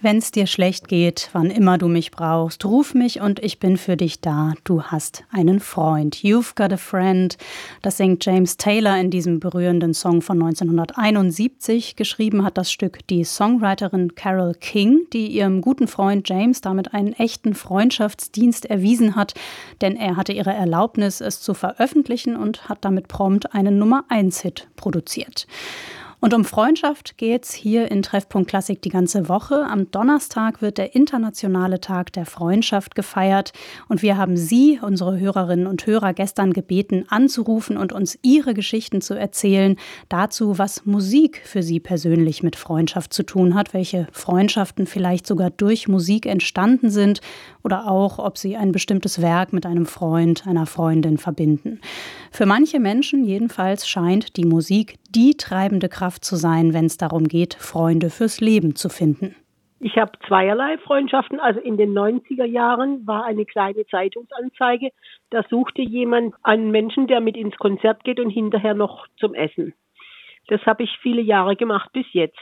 Wenn's dir schlecht geht, wann immer du mich brauchst, ruf mich und ich bin für dich da. Du hast einen Freund. You've got a friend. Das singt James Taylor in diesem berührenden Song von 1971. Geschrieben hat das Stück die Songwriterin Carole King, die ihrem guten Freund James damit einen echten Freundschaftsdienst erwiesen hat, denn er hatte ihre Erlaubnis, es zu veröffentlichen und hat damit prompt einen Nummer-1-Hit produziert. Und um Freundschaft geht's hier in Treffpunkt Klassik die ganze Woche. Am Donnerstag wird der internationale Tag der Freundschaft gefeiert. Und wir haben Sie, unsere Hörerinnen und Hörer, gestern gebeten, anzurufen und uns Ihre Geschichten zu erzählen. Dazu, was Musik für Sie persönlich mit Freundschaft zu tun hat, welche Freundschaften vielleicht sogar durch Musik entstanden sind oder auch, ob Sie ein bestimmtes Werk mit einem Freund, einer Freundin verbinden. Für manche Menschen jedenfalls scheint die Musik die treibende Kraft zu sein, wenn es darum geht, Freunde fürs Leben zu finden. Ich habe zweierlei Freundschaften. Also in den 90er Jahren war eine kleine Zeitungsanzeige. Da suchte jemand einen Menschen, der mit ins Konzert geht und hinterher noch zum Essen. Das habe ich viele Jahre gemacht, bis jetzt.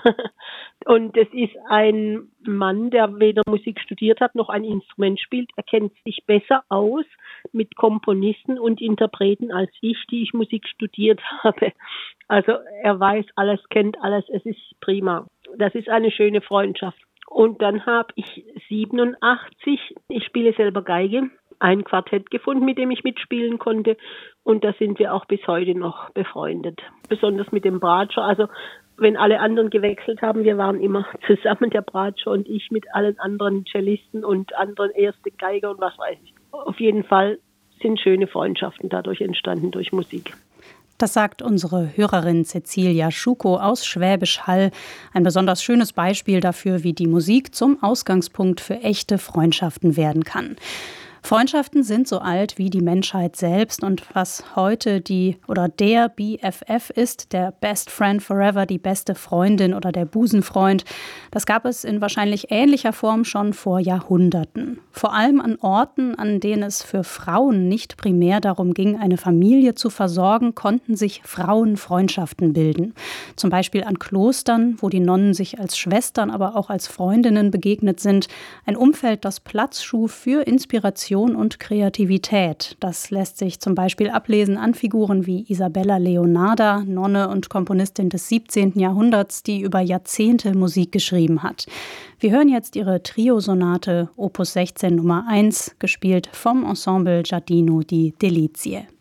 Und es ist ein Mann, der weder Musik studiert hat, noch ein Instrument spielt. Er kennt sich besser aus mit Komponisten und Interpreten als ich, die ich Musik studiert habe. Also er weiß alles, kennt alles, es ist prima. Das ist eine schöne Freundschaft. Und dann habe ich 87, ich spiele selber Geige, ein Quartett gefunden, mit dem ich mitspielen konnte. Und da sind wir auch bis heute noch befreundet. Besonders mit dem Bratscher. Also wenn alle anderen gewechselt haben, wir waren immer zusammen, der Bratscher und ich, mit allen anderen Cellisten und anderen ersten Geiger und was weiß ich. Auf jeden Fall sind schöne Freundschaften dadurch entstanden, durch Musik. Das sagt unsere Hörerin Cecilia Schuko aus Schwäbisch Hall. Ein besonders schönes Beispiel dafür, wie die Musik zum Ausgangspunkt für echte Freundschaften werden kann. Freundschaften sind so alt wie die Menschheit selbst und was heute der BFF ist, der Best Friend Forever, die beste Freundin oder der Busenfreund, das gab es in wahrscheinlich ähnlicher Form schon vor Jahrhunderten. Vor allem an Orten, an denen es für Frauen nicht primär darum ging, eine Familie zu versorgen, konnten sich Frauenfreundschaften bilden. Zum Beispiel an Klostern, wo die Nonnen sich als Schwestern, aber auch als Freundinnen begegnet sind. Ein Umfeld, das Platz schuf für Inspiration und Kreativität. Das lässt sich zum Beispiel ablesen an Figuren wie Isabella Leonarda, Nonne und Komponistin des 17. Jahrhunderts, die über Jahrzehnte Musik geschrieben hat. Wir hören jetzt ihre Triosonate Opus 16 Nummer 1, gespielt vom Ensemble Giardino di Delizie.